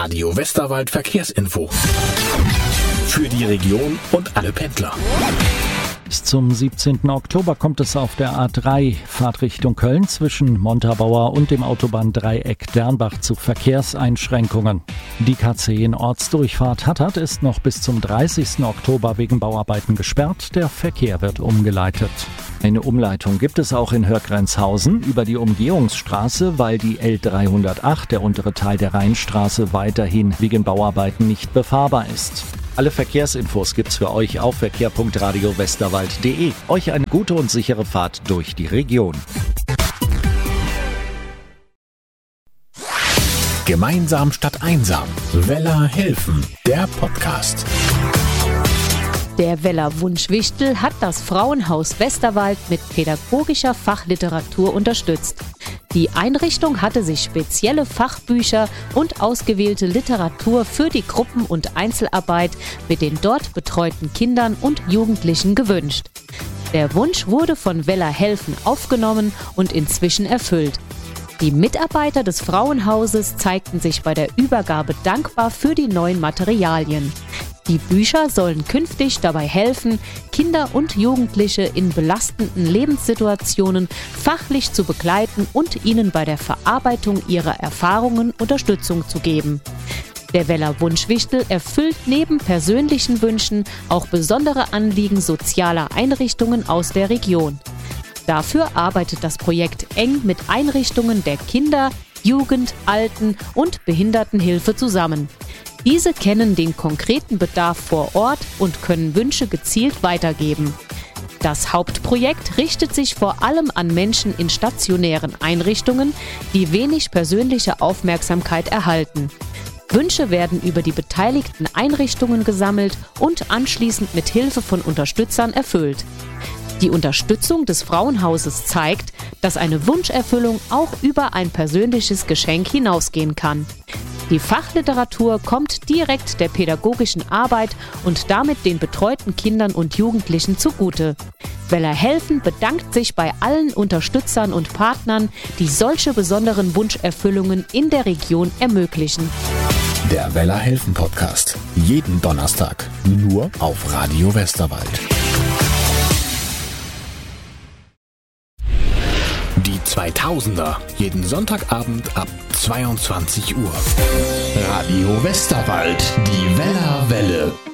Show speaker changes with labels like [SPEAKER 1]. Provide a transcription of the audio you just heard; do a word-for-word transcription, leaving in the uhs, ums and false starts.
[SPEAKER 1] Radio Westerwald Verkehrsinfo. Für die Region und alle Pendler.
[SPEAKER 2] Bis zum siebzehnten Oktober kommt es auf der A drei Fahrtrichtung Köln zwischen Montabaur und dem Autobahndreieck Dernbach zu Verkehrseinschränkungen. Die K zehn Ortsdurchfahrt Hattert ist noch bis zum dreißigsten Oktober wegen Bauarbeiten gesperrt. Der Verkehr wird umgeleitet. Eine Umleitung gibt es auch in Hörgrenzhausen über die Umgehungsstraße, weil die L dreihundertacht, der untere Teil der Rheinstraße, weiterhin wegen Bauarbeiten nicht befahrbar ist. Alle Verkehrsinfos gibt's für euch auf verkehr punkt radio westerwald punkt de. Euch eine gute und sichere Fahrt durch die Region.
[SPEAKER 1] Gemeinsam statt einsam. Weller helfen. Der Podcast.
[SPEAKER 3] Der Weller Wunschwichtel hat das Frauenhaus Westerwald mit pädagogischer Fachliteratur unterstützt. Die Einrichtung hatte sich spezielle Fachbücher und ausgewählte Literatur für die Gruppen- und Einzelarbeit mit den dort betreuten Kindern und Jugendlichen gewünscht. Der Wunsch wurde von Weller helfen aufgenommen und inzwischen erfüllt. Die Mitarbeiter des Frauenhauses zeigten sich bei der Übergabe dankbar für die neuen Materialien. Die Bücher sollen künftig dabei helfen, Kinder und Jugendliche in belastenden Lebenssituationen fachlich zu begleiten und ihnen bei der Verarbeitung ihrer Erfahrungen Unterstützung zu geben. Der Weller Wunschwichtel erfüllt neben persönlichen Wünschen auch besondere Anliegen sozialer Einrichtungen aus der Region. Dafür arbeitet das Projekt eng mit Einrichtungen der Kinder-, Jugend-, Alten- und Behindertenhilfe zusammen. Diese kennen den konkreten Bedarf vor Ort und können Wünsche gezielt weitergeben. Das Hauptprojekt richtet sich vor allem an Menschen in stationären Einrichtungen, die wenig persönliche Aufmerksamkeit erhalten. Wünsche werden über die beteiligten Einrichtungen gesammelt und anschließend mit Hilfe von Unterstützern erfüllt. Die Unterstützung des Frauenhauses zeigt, dass eine Wunscherfüllung auch über ein persönliches Geschenk hinausgehen kann. Die Fachliteratur kommt direkt der pädagogischen Arbeit und damit den betreuten Kindern und Jugendlichen zugute. Weller helfen bedankt sich bei allen Unterstützern und Partnern, die solche besonderen Wunscherfüllungen in der Region ermöglichen.
[SPEAKER 1] Der Weller helfen Podcast. Jeden Donnerstag. Nur auf Radio Westerwald. Die zweitausender. Jeden Sonntagabend ab zweiundzwanzig Uhr. Radio Westerwald. Die Weller Welle.